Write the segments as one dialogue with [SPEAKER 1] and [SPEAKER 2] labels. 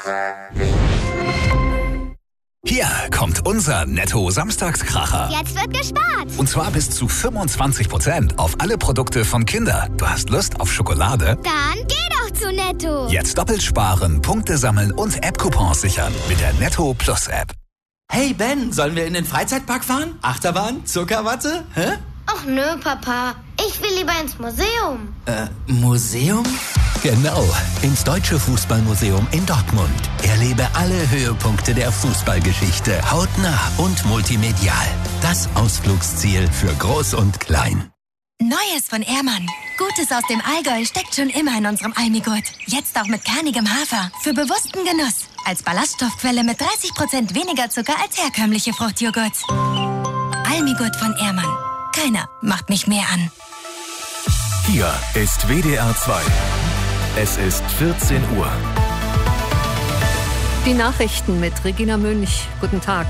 [SPEAKER 1] Hier kommt unser Netto-Samstagskracher.
[SPEAKER 2] Jetzt wird gespart.
[SPEAKER 1] Und zwar bis zu 25% auf alle Produkte von Kinder. Du hast Lust auf Schokolade?
[SPEAKER 2] Dann geh doch zu Netto.
[SPEAKER 1] Jetzt doppelt sparen, Punkte sammeln und App-Coupons sichern mit der Netto Plus App.
[SPEAKER 3] Hey Ben, sollen wir in den Freizeitpark fahren? Achterbahn? Zuckerwatte? Hä?
[SPEAKER 2] Ach nö, Papa. Ich will lieber ins Museum.
[SPEAKER 3] Museum?
[SPEAKER 4] Genau, ins Deutsche Fußballmuseum in Dortmund. Erlebe alle Höhepunkte der Fußballgeschichte hautnah und multimedial. Das Ausflugsziel für Groß und Klein.
[SPEAKER 5] Neues von Ehrmann. Gutes aus dem Allgäu steckt schon immer in unserem Almigurt. Jetzt auch mit kernigem Hafer. Für bewussten Genuss. Als Ballaststoffquelle mit 30% weniger Zucker als herkömmliche Fruchtjoghurts. Almigurt von Ehrmann. Keiner macht mich mehr an.
[SPEAKER 6] Hier ist WDR 2. Es ist 14 Uhr.
[SPEAKER 7] Die Nachrichten mit Regina Münch. Guten Tag.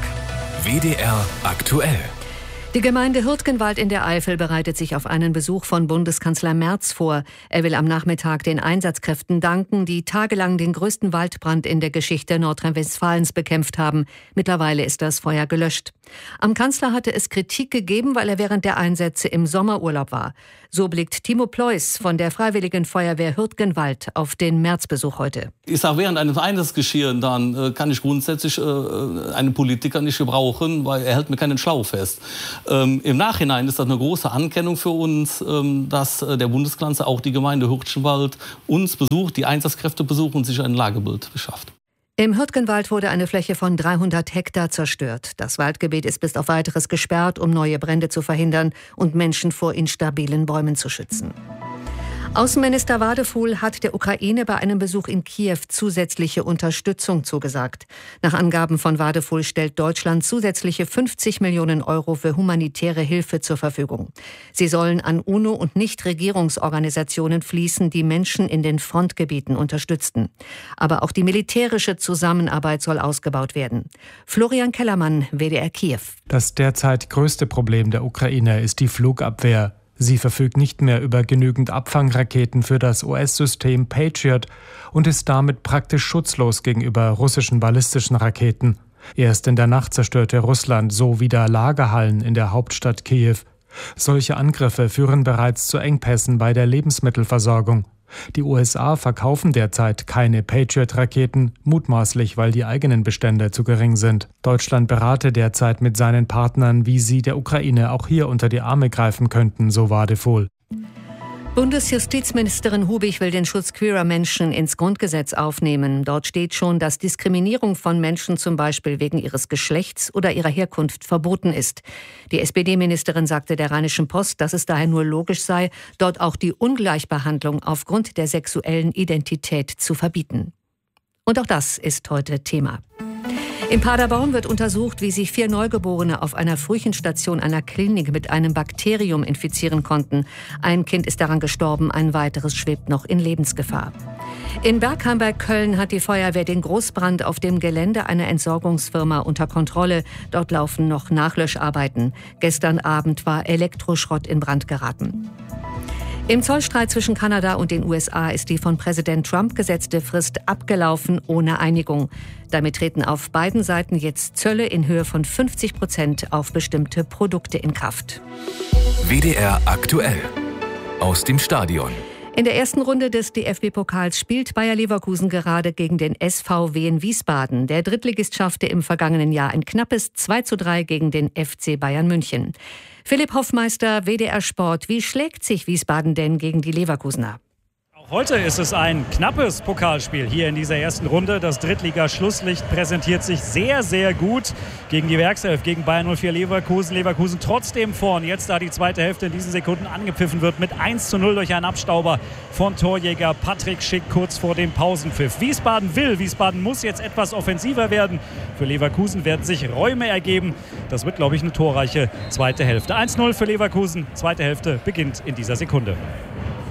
[SPEAKER 6] WDR aktuell.
[SPEAKER 7] Die Gemeinde Hürtgenwald in der Eifel bereitet sich auf einen Besuch von Bundeskanzler Merz vor. Er will am Nachmittag den Einsatzkräften danken, die tagelang den größten Waldbrand in der Geschichte Nordrhein-Westfalens bekämpft haben. Mittlerweile ist das Feuer gelöscht. Am Kanzler hatte es Kritik gegeben, weil er während der Einsätze im Sommerurlaub war. So blickt Timo Pleuß von der Freiwilligen Feuerwehr Hürtgenwald auf den Märzbesuch heute.
[SPEAKER 8] Ich sage, während eines Einsatzgeschehens dann kann ich grundsätzlich einen Politiker nicht gebrauchen, weil er hält mir keinen Schlauch fest. Im Nachhinein ist das eine große Anerkennung für uns, dass der Bundeskanzler auch die Gemeinde Hürtgenwald uns besucht, die Einsatzkräfte besucht und sich ein Lagebild beschafft.
[SPEAKER 7] Im Hürtgenwald wurde eine Fläche von 300 Hektar zerstört. Das Waldgebiet ist bis auf Weiteres gesperrt, um neue Brände zu verhindern und Menschen vor instabilen Bäumen zu schützen. Außenminister Wadefuhl hat der Ukraine bei einem Besuch in Kiew zusätzliche Unterstützung zugesagt. Nach Angaben von Wadefuhl stellt Deutschland zusätzliche 50 Millionen Euro für humanitäre Hilfe zur Verfügung. Sie sollen an UNO- und Nichtregierungsorganisationen fließen, die Menschen in den Frontgebieten unterstützten. Aber auch die militärische Zusammenarbeit soll ausgebaut werden. Florian Kellermann, WDR Kiew.
[SPEAKER 9] Das derzeit größte Problem der Ukraine ist die Flugabwehr. Sie verfügt nicht mehr über genügend Abfangraketen für das US-System Patriot und ist damit praktisch schutzlos gegenüber russischen ballistischen Raketen. Erst in der Nacht zerstörte Russland so wieder Lagerhallen in der Hauptstadt Kiew. Solche Angriffe führen bereits zu Engpässen bei der Lebensmittelversorgung. Die USA verkaufen derzeit keine Patriot-Raketen, mutmaßlich, weil die eigenen Bestände zu gering sind. Deutschland berate derzeit mit seinen Partnern, wie sie der Ukraine auch hier unter die Arme greifen könnten, so Wadefuhl.
[SPEAKER 7] Bundesjustizministerin Hubig will den Schutz queerer Menschen ins Grundgesetz aufnehmen. Dort steht schon, dass Diskriminierung von Menschen zum Beispiel wegen ihres Geschlechts oder ihrer Herkunft verboten ist. Die SPD-Ministerin sagte der Rheinischen Post, dass es daher nur logisch sei, dort auch die Ungleichbehandlung aufgrund der sexuellen Identität zu verbieten. Und auch das ist heute Thema. In Paderborn wird untersucht, wie sich 4 Neugeborene auf einer Frühchenstation einer Klinik mit einem Bakterium infizieren konnten. Ein Kind ist daran gestorben, ein weiteres schwebt noch in Lebensgefahr. In Bergheim bei Köln hat die Feuerwehr den Großbrand auf dem Gelände einer Entsorgungsfirma unter Kontrolle. Dort laufen noch Nachlöscharbeiten. Gestern Abend war Elektroschrott in Brand geraten. Im Zollstreit zwischen Kanada und den USA ist die von Präsident Trump gesetzte Frist abgelaufen ohne Einigung. Damit treten auf beiden Seiten jetzt Zölle in Höhe von 50% auf bestimmte Produkte in Kraft.
[SPEAKER 6] WDR aktuell. Aus dem Stadion.
[SPEAKER 7] In der ersten Runde des DFB-Pokals spielt Bayer Leverkusen gerade gegen den SVW in Wiesbaden. Der Drittligist schaffte im vergangenen Jahr ein knappes 2:3 gegen den FC Bayern München. Philipp Hoffmeister, WDR Sport. Wie schlägt sich Wiesbaden denn gegen die Leverkusener?
[SPEAKER 10] Heute ist es ein knappes Pokalspiel hier in dieser ersten Runde. Das Drittliga-Schlusslicht präsentiert sich sehr, sehr gut gegen die Werkself, gegen Bayern 04 Leverkusen. Leverkusen trotzdem vorn. Jetzt, da die zweite Hälfte in diesen Sekunden angepfiffen wird, mit 1:0 durch einen Abstauber von Torjäger Patrick Schick kurz vor dem Pausenpfiff. Wiesbaden muss jetzt etwas offensiver werden. Für Leverkusen werden sich Räume ergeben. Das wird, glaube ich, eine torreiche zweite Hälfte. 1:0 für Leverkusen. Zweite Hälfte beginnt in dieser Sekunde.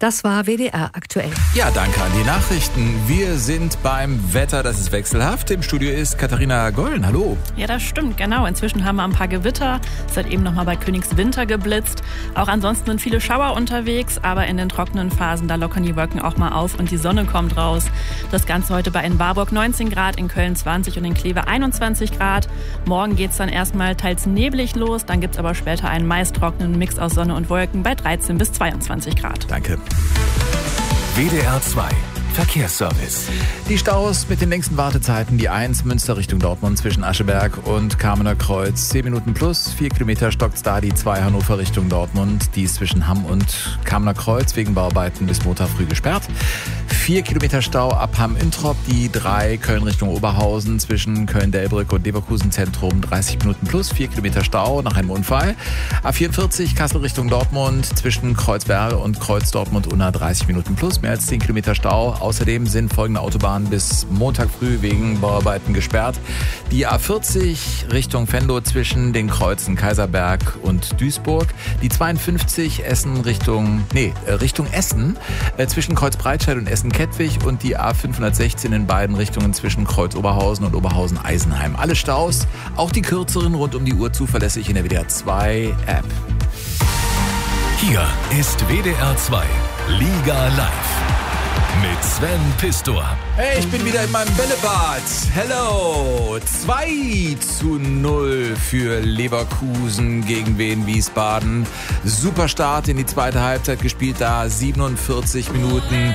[SPEAKER 7] Das war WDR aktuell.
[SPEAKER 1] Ja, danke an die Nachrichten. Wir sind beim Wetter, das ist wechselhaft. Im Studio ist Katharina Gollen. Hallo.
[SPEAKER 11] Ja, das stimmt, genau. Inzwischen haben wir ein paar Gewitter. Es hat eben nochmal bei Königswinter geblitzt. Auch ansonsten sind viele Schauer unterwegs, aber in den trockenen Phasen, da lockern die Wolken auch mal auf und die Sonne kommt raus. Das Ganze heute in Warburg 19 Grad, in Köln 20 und in Kleve 21 Grad. Morgen geht's dann erstmal teils neblig los, dann gibt's aber später einen meist trockenen Mix aus Sonne und Wolken bei 13 bis 22 Grad.
[SPEAKER 1] Danke.
[SPEAKER 6] WDR 2 Verkehrsservice.
[SPEAKER 1] Die Staus mit den längsten Wartezeiten. Die 1 Münster Richtung Dortmund zwischen Ascheberg und Kamener Kreuz. 10 Minuten plus. 4 Kilometer stockt's da. Die 2 Hannover Richtung Dortmund. Die ist zwischen Hamm und Kamener Kreuz wegen Bauarbeiten bis Montag früh gesperrt. 4 Kilometer Stau ab Hamm-Introp. Die 3 Köln Richtung Oberhausen zwischen Köln-Delbrück und Leverkusen Zentrum. 30 Minuten plus. 4 Kilometer Stau nach einem Unfall. A44 Kassel Richtung Dortmund zwischen Kreuzberg und Kreuz Dortmund-Unna. 30 Minuten plus. Mehr als 10 Kilometer Stau. Außerdem sind folgende Autobahnen bis Montag früh wegen Bauarbeiten gesperrt. Die A40 Richtung Venlo zwischen den Kreuzen Kaiserberg und Duisburg. Die 52 Richtung Essen zwischen Kreuz Breitscheid und Essen-Kettwig und die A516 in beiden Richtungen zwischen Kreuz Oberhausen und Oberhausen-Eisenheim. Alle Staus, auch die kürzeren rund um die Uhr zuverlässig in der WDR 2 App.
[SPEAKER 6] Hier ist WDR 2 Liga Live. Mit Sven Pistor.
[SPEAKER 1] Hey, ich bin wieder in meinem Bällebad. Hello. 2:0 für Leverkusen gegen Wien Wiesbaden. Super Start in die zweite Halbzeit gespielt, da 47 Minuten.